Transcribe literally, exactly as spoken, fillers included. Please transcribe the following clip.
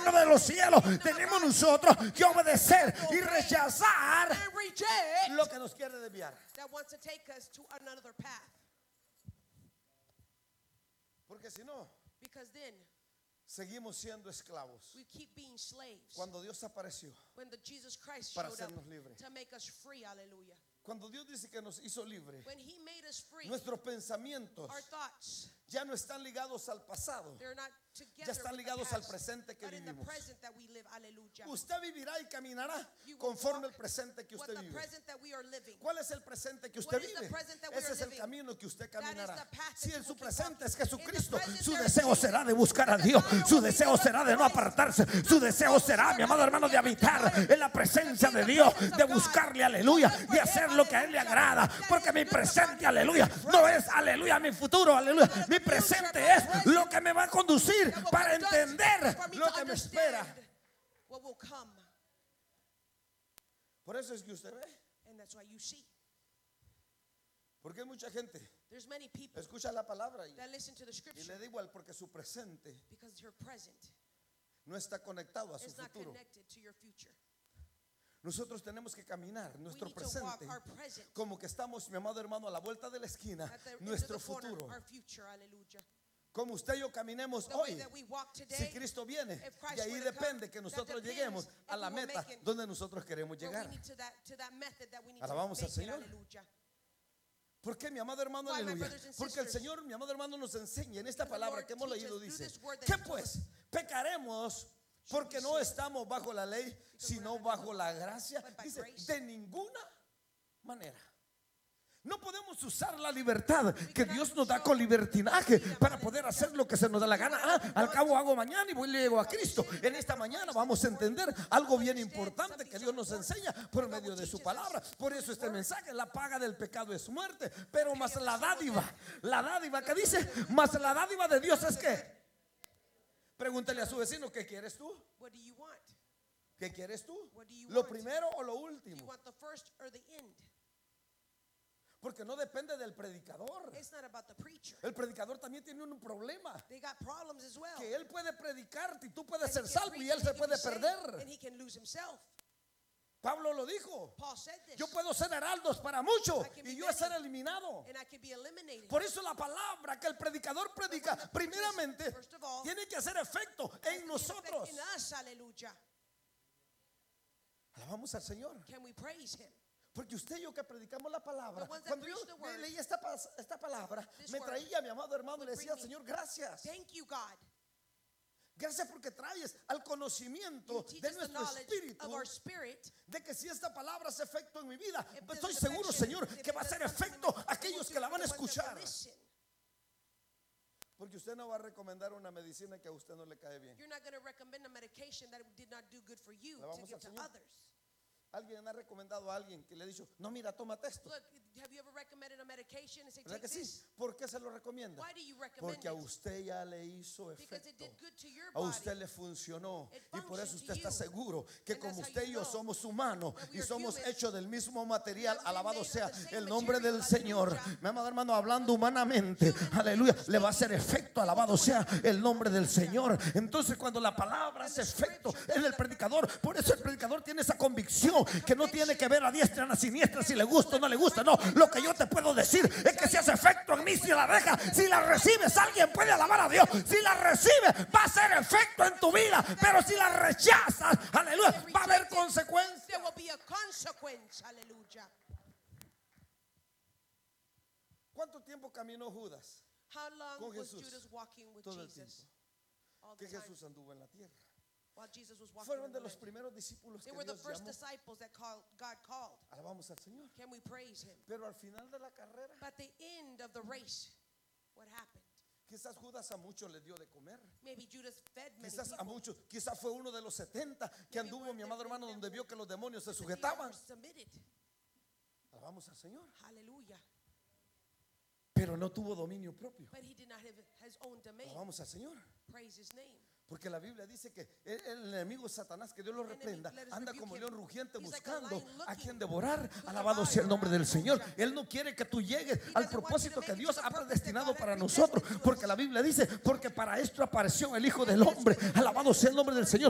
reino de los cielos, tenemos nosotros que obedecer y rechazar and reject lo que nos quiere desviar. that wants to take us to another path. Porque si no, Because then seguimos siendo esclavos. we keep being slaves. Cuando Dios apareció, When the Jesus Christ para showed up hacernos libres. to make us free, hallelujah. cuando Dios dice que nos hizo libres, When he made us free, nuestros pensamientos our thoughts, ya no están ligados al pasado, they're not together ya están with the ligados past, al presente que but in the vivimos. present that we live, hallelujah. Usted vivirá y caminará You will conforme walk el presente que what usted the vive. present that we are living. ¿Cuál es el presente que usted What is the vive? present that we Ese are es el living? camino que usted That is caminará. the path that Si you en su will keep presente es walking. Jesucristo, In the present su there is deseo Jesus. será de buscar a The Dios. desire Su will be deseo to será de no Christ. apartarse. Su deseo será, mi amado hermano, de habitar en la presencia de Dios, de buscarle, aleluya, de hacer lo que a Él le agrada. Porque mi presente, aleluya, no es, aleluya, mi futuro, aleluya. Mi presente es lo que me va a conducir para entender For me lo to que me understand espera. what will come. Por eso es que usted ve, And that's why you see. porque hay mucha gente There's many people escucha la palabra y, that listen to the y scripture le da igual porque su presente because your present no está conectado a su is not futuro. connected to your future. Nosotros tenemos que caminar We nuestro need to walk presente our present como que estamos, mi amado hermano, a la vuelta de la esquina, at the end of nuestro the corner, futuro. our future, hallelujah. Como usted y yo caminemos The way hoy. that we walk Si today, Cristo viene, if Christ de ahí were to come, depende que that nosotros depends lleguemos a if la we will meta make it. donde nosotros queremos well, llegar. we need to that to that method that we need Alabamos to al make it, Señor. hallelujah. ¿Por qué, mi amado hermano? Why, my Aleluya. brothers and Porque el sisters? Señor, mi amado hermano, nos enseña en esta And the palabra Lord que hemos teaches leído. through Dice, this word that ¿qué he pues? told us? Pecaremos porque no estamos bajo la ley, sino bajo la gracia. But by Dice, grace. de ninguna manera. No podemos usar la libertad que Dios nos da con libertinaje para poder hacer lo que se nos da la gana. Ah, al cabo hago mañana y voy y llego a Cristo. En esta mañana vamos a entender algo bien importante que Dios nos enseña por medio de su palabra. Por eso este mensaje, la paga del pecado es muerte, pero más la dádiva, la dádiva que dice, más la dádiva de Dios es que, pregúntele a su vecino, ¿qué quieres tú? What do you want? ¿Qué quieres tú? What do you ¿Lo want? primero o lo Do you último? want the first or the end? Porque no depende del predicador. It's not about the preacher. El predicador también tiene un problema. They got problems as well. Que él puede predicarte y tú puedes And he ser can salvo preach y él and se he can puede be saved, perder. and he can lose himself. Pablo lo dijo. Paul said this. Yo puedo ser heraldos para muchos I can y be yo many. ser eliminado. And I can be eliminated. Por eso la palabra que el predicador predica, primeramente, First of all, tiene que hacer efecto en nosotros. in us, hallelujah. Alabamos al Señor. Can we praise him? Porque usted y yo que predicamos la palabra, The ones that cuando yo preach the word, leí esta, pas- esta palabra, this me word traía mi amado hermano y le would decía, bring me- Señor, gracias. Thank you, God. Gracias porque traes al conocimiento You teach de us the nuestro knowledge espíritu of our spirit. de que si esta palabra hace efecto en mi vida, If pues this estoy is seguro, affection, Señor, if que it va a does hacer something efecto in my- a aquellos it que la will van a do the ones that will escuchar. listen. Porque usted no va a recomendar una medicina que a usted no le cae bien. You're not going to recommend a medication that did not do good for you La to vamos give al to Señor. others. Alguien ha recomendado a alguien que le ha dicho, no, mira, tómate esto. Look, have you ever recommended a medication and say, ¿Verdad take que sí? this? ¿Por qué se lo recomienda? Why do you recommend Porque a it? usted ya le hizo Because it efecto. did good to your A body. usted le funcionó It y por eso functioned usted to está you. seguro que And como that's how usted you y yo know somos humanos that we y are somos human. hechos del mismo material, We are alabado made of sea the same el nombre material, del Señor. aleluya. Mi amado hermano, hablando humanamente, aleluya, le va a hacer efecto, alabado sea el nombre del Señor. Entonces cuando la palabra hace efecto en el predicador, por eso el predicador tiene esa convicción que no tiene que ver a diestra ni a siniestra si le gusta o no le gusta. No, lo que yo te puedo decir es que si hace efecto en mí, si la deja, si la recibes, alguien puede alabar a Dios. Si la recibe, va a hacer efecto en tu vida, pero si la rechazas, aleluya, va a haber consecuencias. There will be a consequence. Hallelujah. ¿Cuánto tiempo caminó Judas? How long Con was Jesús. Judas walking with Todo el Jesus? tiempo All que the time. Jesús anduvo en la tierra. While Jesus was walking Fueron in de the los land. primeros discípulos que They were the Dios first llamó. disciples that called, God called. Alabamos al Señor. Can we praise him? Pero al final de la carrera, But at the end of the race, what happened? quizás Judas a muchos le dio de comer. Maybe Judas fed many Quizás a people. muchos, quizás fue uno de los setenta que Maybe anduvo, one mi that amado hermano, went donde there vio que los demonios se Because he sujetaban. was submitted. Alabamos al Señor. Hallelujah. Pero no tuvo dominio propio. But he did not have his own domain. Alabamos al Señor. Praise his name. Porque la Biblia dice que el, el enemigo Satanás, que Dios lo reprenda, let us anda rebuke como him. león rugiente He's like a buscando lion a looking quien devorar. who Alabado devour. sea el nombre del Señor. Él no quiere que tú llegues He al doesn't want propósito you to que make it Dios to ha the purpose predestinado that God para has nosotros. predestined to us. Porque la Biblia dice, porque para esto apareció el Hijo del Hombre. Alabado sea el nombre del Señor.